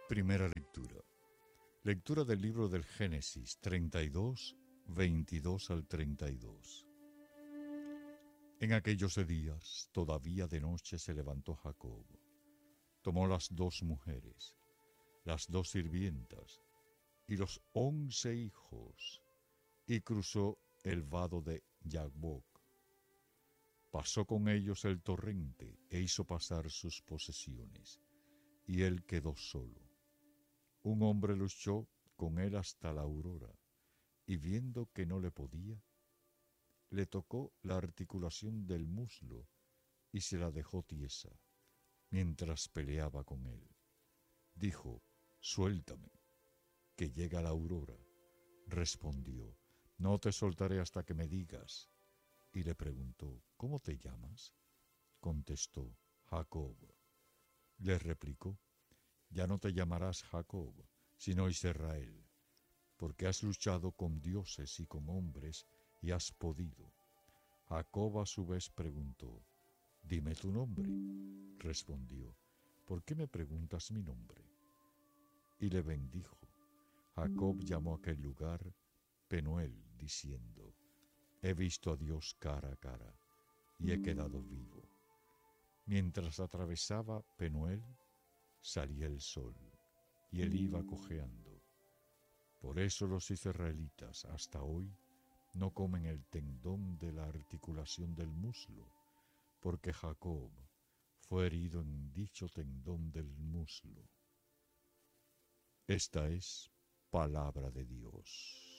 Primera lectura. Lectura del libro del Génesis 32, 22 al 32. En aquellos días, todavía de noche, se levantó Jacob. Tomó las 2 mujeres, las 2 sirvientas y los 11 hijos, y cruzó el vado de Yabok. Pasó con ellos el torrente e hizo pasar sus posesiones, y él quedó solo. Un hombre luchó con él hasta la aurora, y viendo que no le podía, le tocó la articulación del muslo y se la dejó tiesa, mientras peleaba con él. Dijo: «Suéltame, que llega la aurora». Respondió: «No te soltaré hasta que me digas». Y le preguntó: «¿Cómo te llamas?». Contestó: «Jacob». Le replicó: «Ya no te llamarás Jacob, sino Israel, porque has luchado con dioses y con hombres y has podido». Jacob a su vez preguntó: «Dime tu nombre». Respondió: «¿Por qué me preguntas mi nombre?». Y le bendijo. Jacob llamó a aquel lugar Penuel, diciendo: «He visto a Dios cara a cara, y he quedado vivo». Mientras atravesaba Penuel, salía el sol, y él iba cojeando. Por eso los israelitas hasta hoy no comen el tendón de la articulación del muslo, porque Jacob fue herido en dicho tendón del muslo. Esta es palabra de Dios.